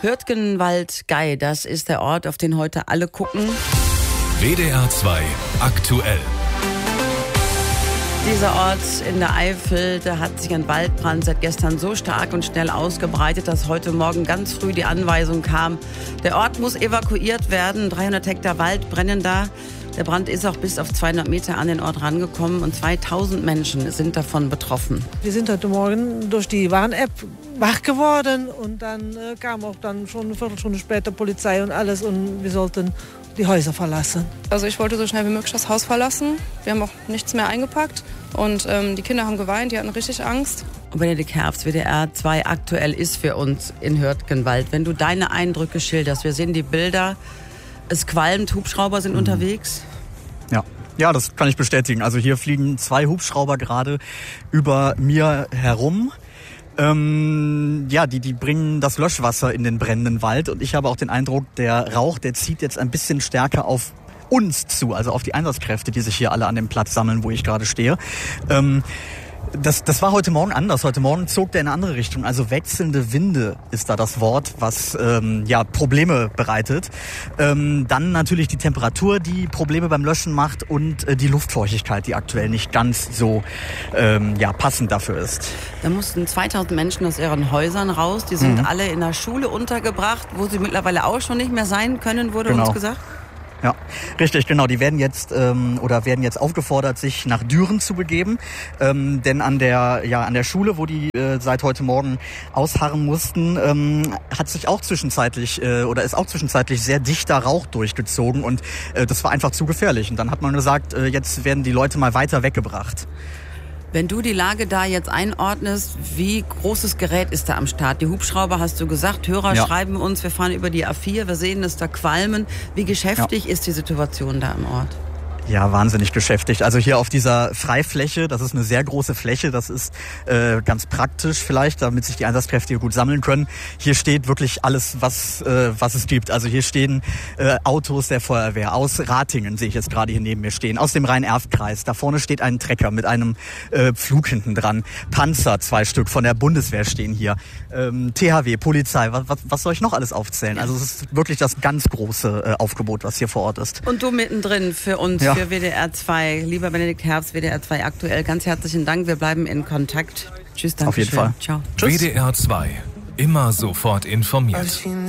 Hürtgenwald-Gey, das ist der Ort, auf den heute alle gucken. WDR 2 aktuell. Dieser Ort in der Eifel, da hat sich ein Waldbrand seit gestern so stark und schnell ausgebreitet, dass heute Morgen ganz früh die Anweisung kam, der Ort muss evakuiert werden. 300 Hektar Wald brennen da. Der Brand ist auch bis auf 200 Meter an den Ort rangekommen und 2000 Menschen sind davon betroffen. Wir sind heute Morgen durch die Warn-App wach geworden und dann kam auch dann schon eine Viertelstunde später Polizei und alles und wir sollten die Häuser verlassen. Also ich wollte so schnell wie möglich das Haus verlassen. Wir haben auch nichts mehr eingepackt und die Kinder haben geweint, die hatten richtig Angst. Und Benedikt Herbst, WDR 2 aktuell ist für uns in Hürtgenwald. Wenn du deine Eindrücke schilderst, wir sehen die Bilder, es qualmt, Hubschrauber sind unterwegs. Ja, das kann ich bestätigen. Also hier fliegen 2 Hubschrauber gerade über mir herum. Die bringen das Löschwasser in den brennenden Wald. Und ich habe auch den Eindruck, der Rauch, der zieht jetzt ein bisschen stärker auf uns zu, also auf die Einsatzkräfte, die sich hier alle an dem Platz sammeln, wo ich gerade stehe. Das war heute Morgen anders. Heute Morgen zog der in eine andere Richtung. Also wechselnde Winde ist da das Wort, was Probleme bereitet. Dann natürlich die Temperatur, die Probleme beim Löschen macht und die Luftfeuchtigkeit, die aktuell nicht ganz so passend dafür ist. Da mussten 2000 Menschen aus ihren Häusern raus. Die sind alle in der Schule untergebracht, wo sie mittlerweile auch schon nicht mehr sein können, wurde uns gesagt. Ja, richtig, genau. Die werden jetzt aufgefordert, sich nach Düren zu begeben, denn an der Schule, wo die seit heute Morgen ausharren mussten, ist auch zwischenzeitlich sehr dichter Rauch durchgezogen und das war einfach zu gefährlich. Und dann hat man gesagt, jetzt werden die Leute mal weiter weggebracht. Wenn du die Lage da jetzt einordnest, wie großes Gerät ist da am Start? Die Hubschrauber, hast du gesagt, Hörer schreiben uns, wir fahren über die A4, wir sehen es da qualmen. Wie geschäftig ist die Situation da im Ort? Ja, wahnsinnig geschäftig. Also hier auf dieser Freifläche, das ist eine sehr große Fläche, das ist ganz praktisch vielleicht, damit sich die Einsatzkräfte hier gut sammeln können. Hier steht wirklich alles, was es gibt. Also hier stehen Autos der Feuerwehr aus Ratingen, sehe ich jetzt gerade hier neben mir stehen, aus dem Rhein-Erft-Kreis. Da vorne steht ein Trecker mit einem Pflug hinten dran. Panzer, 2 Stück von der Bundeswehr stehen hier. THW, Polizei, was soll ich noch alles aufzählen? Also es ist wirklich das ganz große Aufgebot, was hier vor Ort ist. Und du mittendrin für uns. Für WDR 2. Lieber Benedikt Herbst, WDR 2 aktuell. Ganz herzlichen Dank. Wir bleiben in Kontakt. Tschüss, danke. Auf jeden Fall. Ciao. Tschüss. WDR 2. Immer sofort informiert.